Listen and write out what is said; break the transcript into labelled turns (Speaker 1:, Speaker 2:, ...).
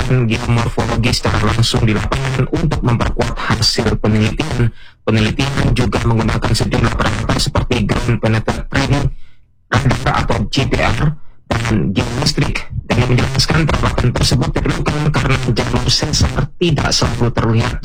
Speaker 1: melakukan geomorfologi secara langsung di lapangan untuk memperkuat hasil penelitian. Penelitian juga menggunakan sejumlah peralatan seperti ground penetrating radar atau GPR dan geolistrik, dengan menjelaskan peralatan tersebut diperlukan karena jalur sensor tidak selalu terlihat